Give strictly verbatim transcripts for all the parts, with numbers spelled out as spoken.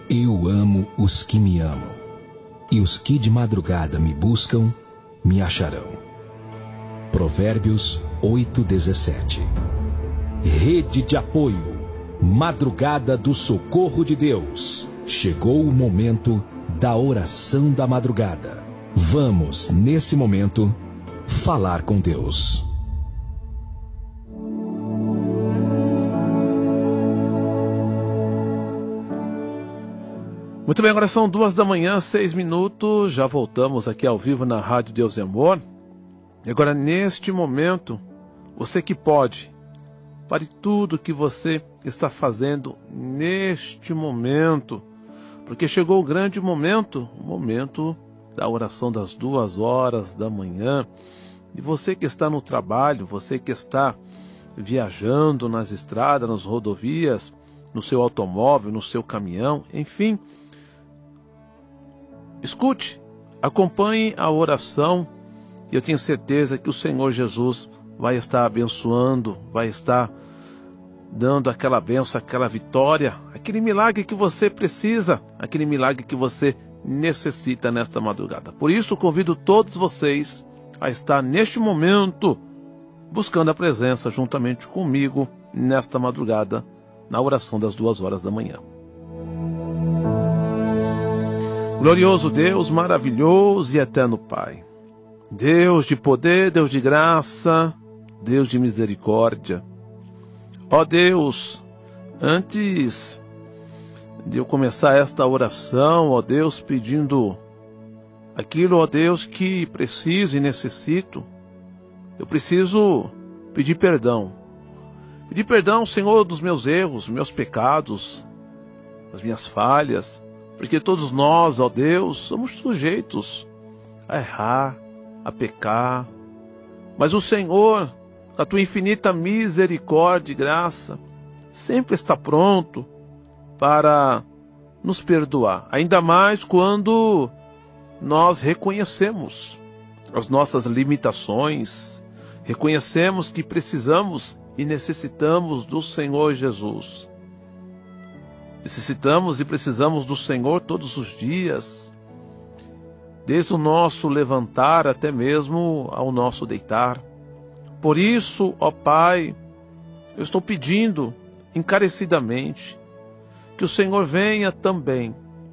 Eu amo os que me amam, e os que de madrugada me buscam, me acharão. Provérbios oito, dezessete. Rede de apoio, madrugada do socorro de Deus. Chegou o momento da oração da madrugada. Vamos, nesse momento, falar com Deus. Muito bem, agora são duas da manhã, seis minutos. Já voltamos aqui ao vivo na Rádio Deus e Amor. E agora, neste momento, você que pode, pare tudo que você está fazendo neste momento, porque chegou o grande momento, o momento da oração das duas horas da manhã. E você que está no trabalho, você que está viajando nas estradas, nas rodovias, no seu automóvel, no seu caminhão, enfim, escute, acompanhe a oração e eu tenho certeza que o Senhor Jesus vai estar abençoando, vai estar dando aquela bênção, aquela vitória, aquele milagre que você precisa, aquele milagre que você necessita nesta madrugada. Por isso, convido todos vocês a estar neste momento buscando a presença juntamente comigo nesta madrugada, na oração das duas horas da manhã. Glorioso Deus, maravilhoso e eterno Pai, Deus de poder, Deus de graça, Deus de misericórdia. Ó Deus, antes de eu começar esta oração, ó Deus, pedindo aquilo, ó Deus, que preciso e necessito, eu preciso pedir perdão. Pedir perdão, Senhor, dos meus erros, meus pecados, das minhas falhas, porque todos nós, ó Deus, somos sujeitos a errar, a pecar. Mas o Senhor, a tua infinita misericórdia e graça, sempre está pronto para nos perdoar. Ainda mais quando nós reconhecemos as nossas limitações, reconhecemos que precisamos e necessitamos do Senhor Jesus. Necessitamos e precisamos do Senhor todos os dias, desde o nosso levantar até mesmo ao nosso deitar. Por isso, ó Pai, eu estou pedindo encarecidamente que o Senhor venha também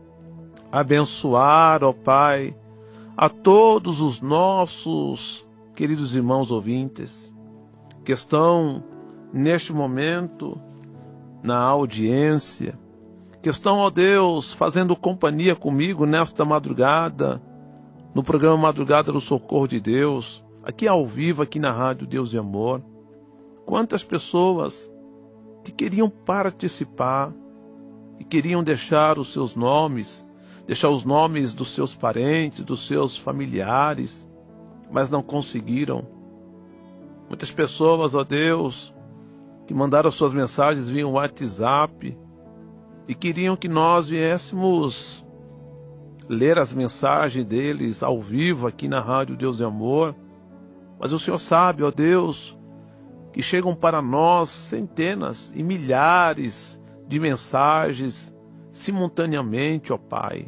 abençoar, ó Pai, a todos os nossos queridos irmãos ouvintes que estão neste momento na audiência, que estão, ó Deus, fazendo companhia comigo nesta madrugada, no programa Madrugada do Socorro de Deus, aqui ao vivo, aqui na Rádio Deus e Amor. Quantas pessoas que queriam participar e queriam deixar os seus nomes, deixar os nomes dos seus parentes, dos seus familiares, mas não conseguiram. Muitas pessoas, ó Deus, que mandaram suas mensagens via WhatsApp e queriam que nós viéssemos ler as mensagens deles ao vivo aqui na Rádio Deus e Amor. Mas o Senhor sabe, ó Deus, que chegam para nós centenas e milhares de mensagens simultaneamente, ó Pai.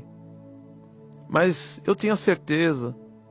Mas eu tenho a certeza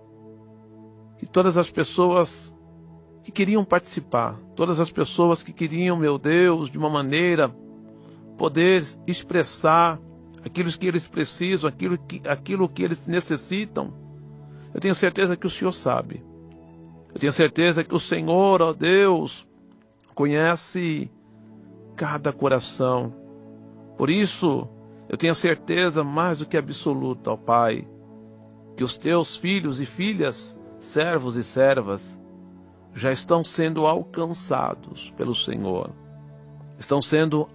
que todas as pessoas que queriam participar, todas as pessoas que queriam, meu Deus, de uma maneira poder expressar aquilo que eles precisam, aquilo que, aquilo que eles necessitam, eu tenho certeza que o Senhor sabe. Eu tenho certeza que o Senhor, ó Deus, conhece cada coração. Por isso, eu tenho certeza mais do que absoluta, ó Pai, que os teus filhos e filhas, servos e servas, já estão sendo alcançados pelo Senhor. Estão sendo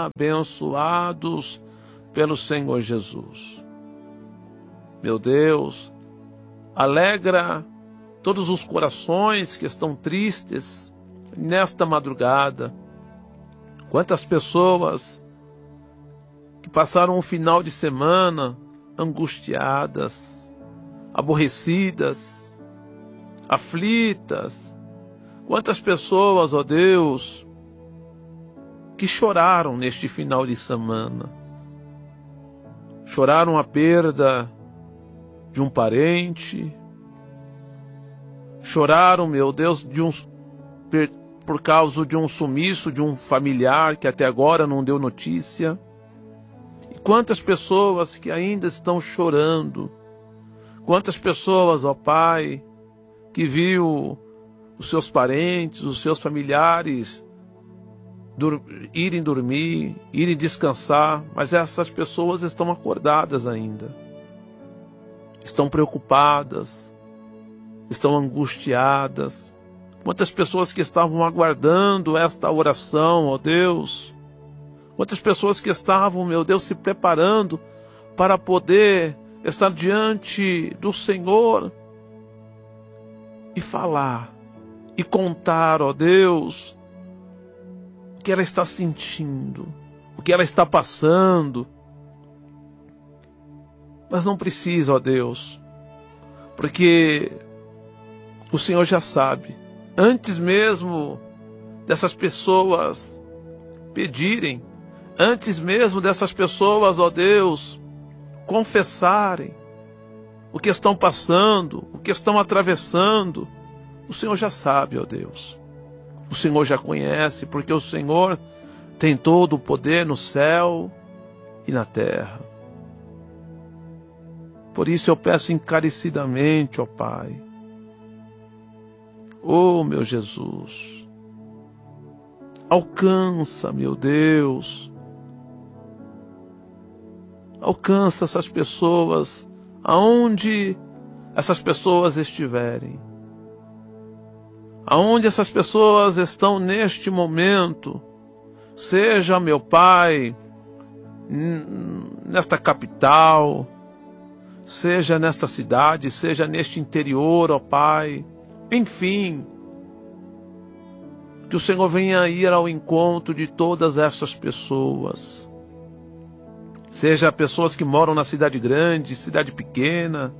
abençoados pelo Senhor Jesus. Meu Deus, alegra todos os corações que estão tristes nesta madrugada. Quantas pessoas que passaram um final de semana angustiadas, aborrecidas, aflitas. Quantas pessoas, ó Deus, que choraram neste final de semana. choraram a perda de um parente, choraram, meu Deus, de um, por causa de um sumiço de um familiar que até agora não deu notícia. E quantas pessoas que ainda estão chorando, quantas pessoas, ó Pai, que viu os seus parentes, os seus familiares dur irem dormir, irem descansar, mas essas pessoas estão acordadas ainda, estão preocupadas, estão angustiadas. Quantas pessoas que estavam aguardando esta oração, ó Deus, quantas pessoas que estavam, meu Deus, se preparando para poder estar diante do Senhor e falar, e contar, ó Deus, o que ela está sentindo, o que ela está passando. Mas não precisa, ó Deus, porque o Senhor já sabe. Antes mesmo dessas pessoas pedirem, antes mesmo dessas pessoas, ó Deus, confessarem o que estão passando, o que estão atravessando, o Senhor já sabe, ó Deus. O Senhor já conhece, porque o Senhor tem todo o poder no céu e na terra. Por isso eu peço encarecidamente, ó Pai, ó meu Jesus, alcança, meu Deus, alcança essas pessoas, aonde essas pessoas estiverem. Aonde essas pessoas estão neste momento, seja, meu Pai, nesta capital, seja nesta cidade, seja neste interior, ó Pai, enfim, que o Senhor venha ir ao encontro de todas essas pessoas, seja pessoas que moram na cidade grande, cidade pequena.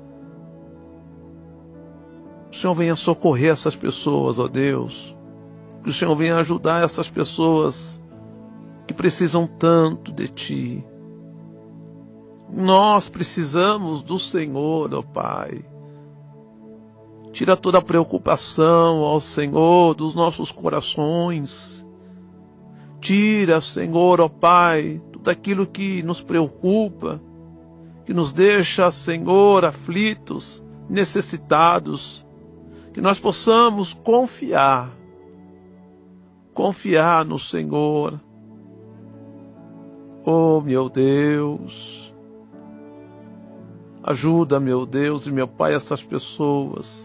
O Senhor venha socorrer essas pessoas, ó Deus. Que o Senhor venha ajudar essas pessoas que precisam tanto de Ti. Nós precisamos do Senhor, ó Pai. Tira toda a preocupação, ó Senhor, dos nossos corações. Tira, Senhor, ó Pai, tudo aquilo que nos preocupa, que nos deixa, Senhor, aflitos, necessitados. Que nós possamos confiar, confiar no Senhor. Oh, meu Deus, ajuda, meu Deus e meu Pai, essas pessoas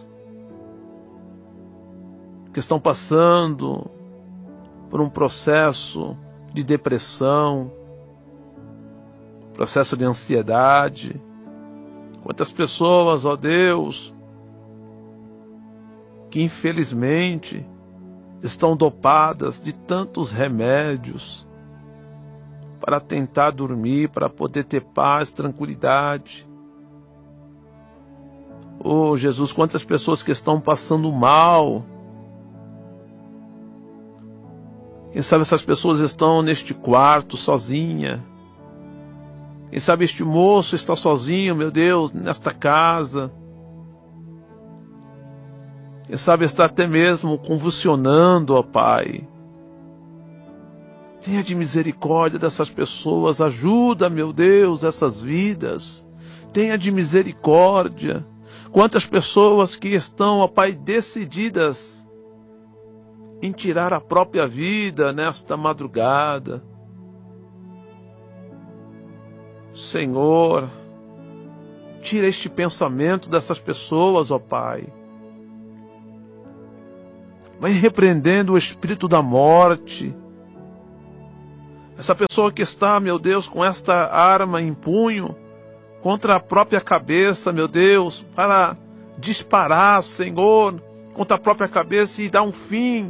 que estão passando por um processo de depressão, processo de ansiedade. Quantas pessoas, ó Deus, que infelizmente estão dopadas de tantos remédios para tentar dormir, para poder ter paz, tranquilidade. Oh Jesus, quantas pessoas que estão passando mal. Quem sabe essas pessoas estão neste quarto sozinha. Quem sabe este moço está sozinho, meu Deus, nesta casa. Quem sabe está até mesmo convulsionando, ó Pai. Tenha de misericórdia dessas pessoas, ajuda, meu Deus, essas vidas. Tenha de misericórdia. Quantas pessoas que estão, ó Pai, decididas em tirar a própria vida nesta madrugada. Senhor, tira este pensamento dessas pessoas, ó Pai. Vai repreendendo o espírito da morte. Essa pessoa que está, meu Deus, com esta arma em punho contra a própria cabeça, meu Deus, para disparar, Senhor, contra a própria cabeça e dar um fim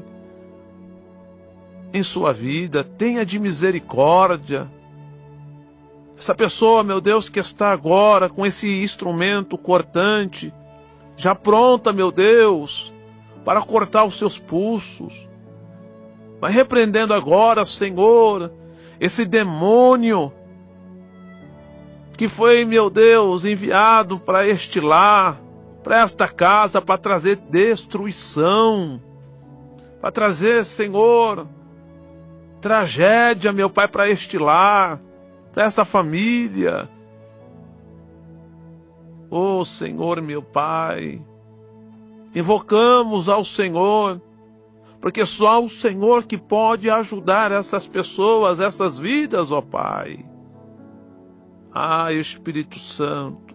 em sua vida. Tenha de misericórdia. Essa pessoa, meu Deus, que está agora com esse instrumento cortante, já pronta, meu Deus, para cortar os seus pulsos. Vai repreendendo agora, Senhor, esse demônio que foi, meu Deus, enviado para este lar, para esta casa, para trazer destruição, para trazer, Senhor, tragédia, meu Pai, para este lar, para esta família. Oh, Senhor, meu Pai, invocamos ao Senhor, porque só o Senhor que pode ajudar essas pessoas, essas vidas, ó Pai. Ah, Espírito Santo,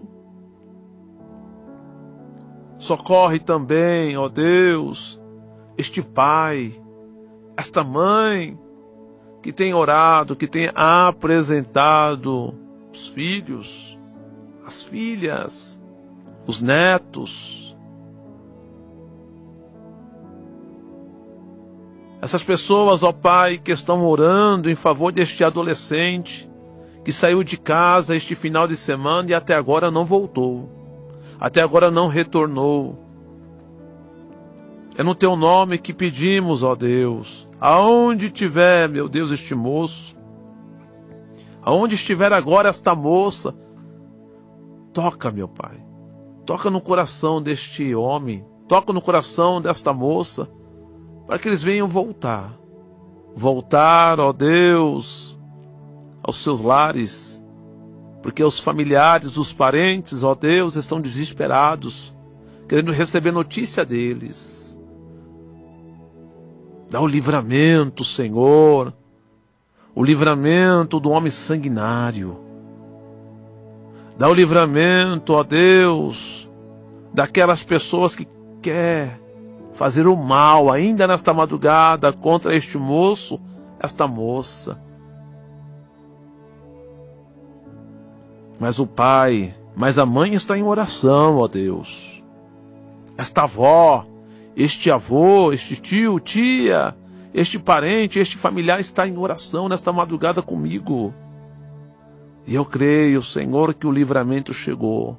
socorre também, ó Deus, este pai, esta mãe, que tem orado, que tem apresentado os filhos, as filhas, os netos. Essas pessoas, ó Pai, que estão orando em favor deste adolescente, que saiu de casa este final de semana e até agora não voltou. Até agora não retornou. É no teu nome que pedimos, ó Deus, aonde tiver, meu Deus, este moço, aonde estiver agora esta moça, toca, meu Pai, toca no coração deste homem, toca no coração desta moça, para que eles venham voltar, voltar, ó Deus, aos seus lares, porque os familiares, os parentes, ó Deus, estão desesperados, querendo receber notícia deles. Dá o livramento, Senhor, o livramento do homem sanguinário. Dá o livramento, ó Deus, daquelas pessoas que quer fazer o mal ainda nesta madrugada contra este moço, esta moça. Mas o pai, mas a mãe está em oração, ó Deus. Esta avó, este avô, este tio, tia, este parente, este familiar está em oração nesta madrugada comigo. E eu creio, Senhor, que o livramento chegou.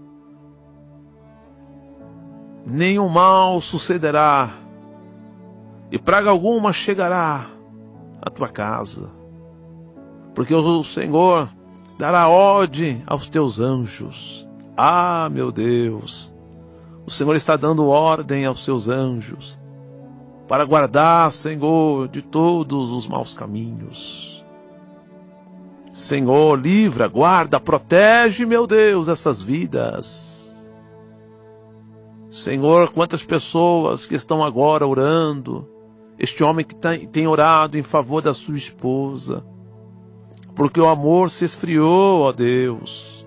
Nenhum mal sucederá, e praga alguma chegará à tua casa, porque o Senhor dará ordem aos teus anjos. Ah, meu Deus, o Senhor está dando ordem aos seus anjos para guardar, Senhor, de todos os maus caminhos. Senhor, livra, guarda, protege, meu Deus, essas vidas. Senhor, quantas pessoas que estão agora orando, este homem que tem orado em favor da sua esposa, porque o amor se esfriou, ó Deus.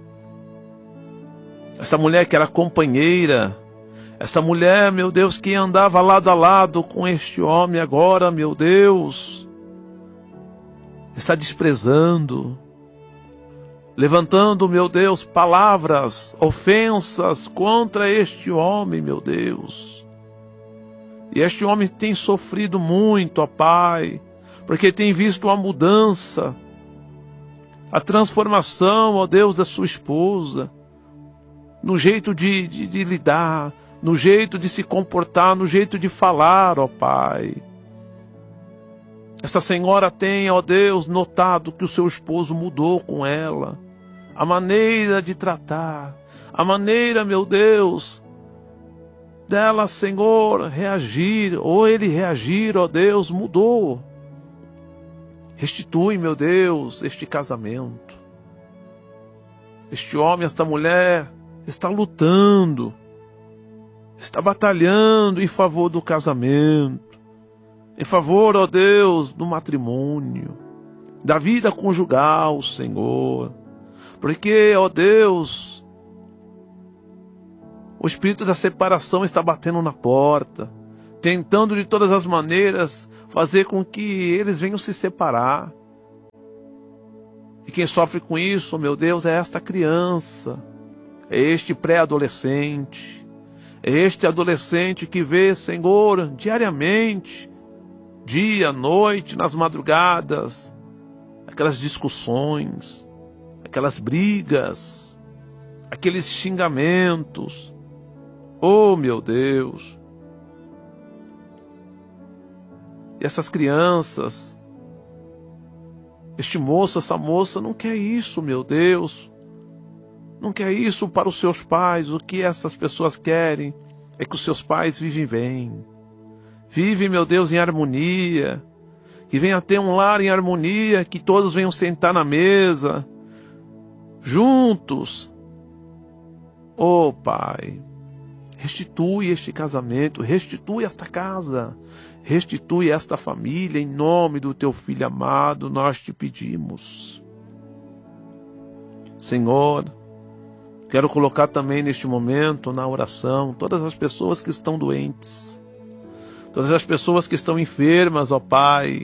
Essa mulher que era companheira, essa mulher, meu Deus, que andava lado a lado com este homem agora, meu Deus, está desprezando, levantando, meu Deus, palavras, ofensas contra este homem, meu Deus. E este homem tem sofrido muito, ó Pai, porque tem visto a mudança, a transformação, ó Deus, da sua esposa, no jeito de, de, de lidar, no jeito de se comportar, no jeito de falar, ó Pai. Esta senhora tem, ó Deus, notado que o seu esposo mudou com ela, a maneira de tratar, a maneira, meu Deus, dela, Senhor, reagir, ou ele reagir, ó Deus, mudou. Restitui, meu Deus, este casamento. Este homem, esta mulher, está lutando, está batalhando em favor do casamento, em favor, ó Deus, do matrimônio, da vida conjugal, Senhor. Porque, ó Deus, o espírito da separação está batendo na porta, tentando de todas as maneiras fazer com que eles venham se separar. E quem sofre com isso, meu Deus, é esta criança, é este pré-adolescente, é este adolescente que vê, Senhor, diariamente, dia, noite, nas madrugadas, aquelas discussões, aquelas brigas, aqueles xingamentos. Oh, meu Deus! E essas crianças Este moço, essa moça não quer isso, meu Deus. Não quer isso para os seus pais. O que essas pessoas querem é que os seus pais vivem bem. Vivem, meu Deus, em harmonia. Que venha ter um lar em harmonia, que todos venham sentar na mesa, juntos. Oh, Pai, restitui este casamento, restitui esta casa, restitui esta família, em nome do Teu Filho amado, nós te pedimos. Senhor, quero colocar também neste momento, na oração, todas as pessoas que estão doentes, todas as pessoas que estão enfermas, ó Pai.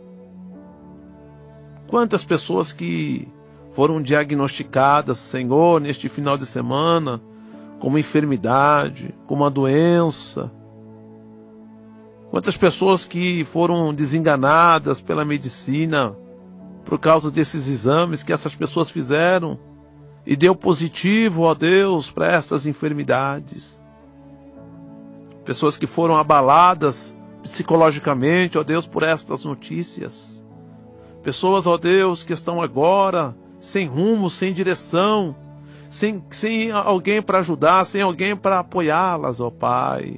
Quantas pessoas que foram diagnosticadas, Senhor, neste final de semana, com uma enfermidade, com uma doença. Quantas pessoas que foram desenganadas pela medicina por causa desses exames que essas pessoas fizeram e deu positivo, ó Deus, para essas enfermidades. Pessoas que foram abaladas psicologicamente, ó Deus, por estas notícias. Pessoas, ó Deus, que estão agora sem rumo, sem direção, sem, sem alguém para ajudar, sem alguém para apoiá-las, ó Pai.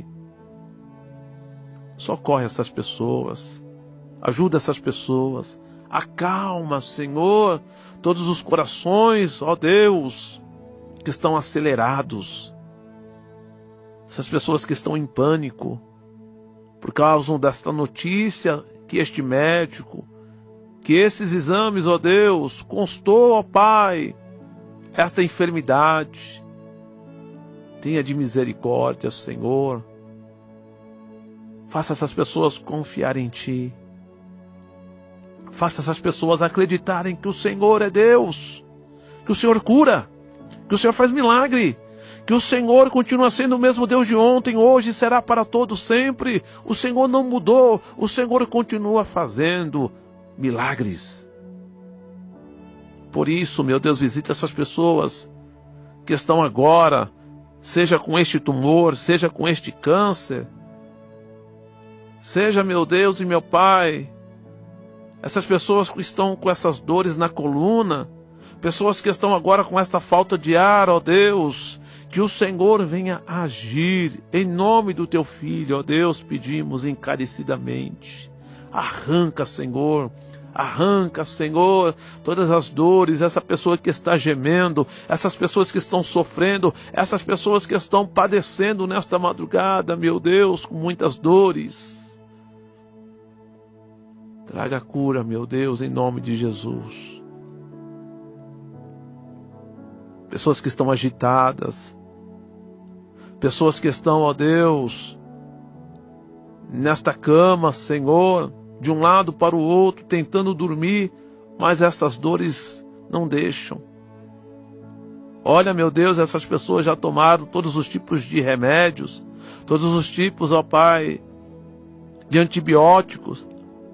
Socorre essas pessoas, ajuda essas pessoas, acalma, Senhor, todos os corações, ó Deus, que estão acelerados. Essas pessoas que estão em pânico, por causa desta notícia que este médico, que esses exames, ó Deus, constou, ó Pai, esta enfermidade. Tenha de misericórdia, Senhor. Faça essas pessoas confiarem em Ti. Faça essas pessoas acreditarem que o Senhor é Deus, que o Senhor cura, que o Senhor faz milagre, que o Senhor continua sendo o mesmo Deus de ontem, hoje e será para todos sempre. O Senhor não mudou, o Senhor continua fazendo milagres. Por isso, meu Deus, visita essas pessoas que estão agora, seja com este tumor, seja com este câncer, seja, meu Deus e meu Pai, essas pessoas que estão com essas dores na coluna, pessoas que estão agora com esta falta de ar, ó Deus, que o Senhor venha agir, em nome do Teu Filho, ó Deus, pedimos encarecidamente. Arranca, Senhor, arranca, Senhor, todas as dores, essa pessoa que está gemendo, essas pessoas que estão sofrendo, essas pessoas que estão padecendo nesta madrugada, meu Deus, com muitas dores. Traga cura, meu Deus, em nome de Jesus. Pessoas que estão agitadas, pessoas que estão, ó Deus, nesta cama, Senhor, de um lado para o outro, tentando dormir, mas essas dores não deixam. Olha, meu Deus, essas pessoas já tomaram todos os tipos de remédios, todos os tipos, ó Pai, de antibióticos,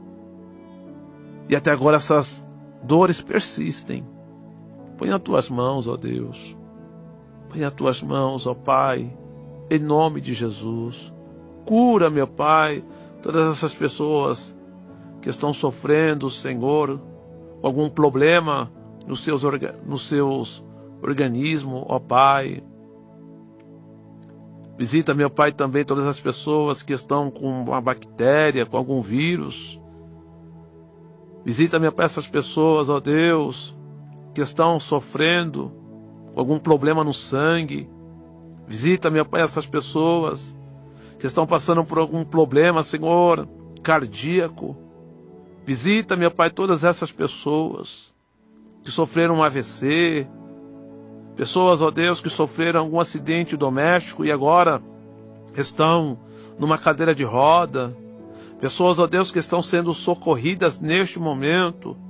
e até agora essas dores persistem. Põe nas Tuas mãos, ó Deus, põe nas Tuas mãos, ó Pai, em nome de Jesus. Cura, meu Pai, todas essas pessoas que estão sofrendo, Senhor, com algum problema nos seus, orga nos seus organismos, ó Pai. Visita, meu Pai, também todas as pessoas que estão com uma bactéria, com algum vírus. Visita, meu Pai, essas pessoas, ó Deus, que estão sofrendo com algum problema no sangue. Visita, meu Pai, essas pessoas que estão passando por algum problema, Senhor, cardíaco. Visita, meu Pai, todas essas pessoas que sofreram um A V C, pessoas, ó Deus, que sofreram algum acidente doméstico e agora estão numa cadeira de roda, pessoas, ó Deus, que estão sendo socorridas neste momento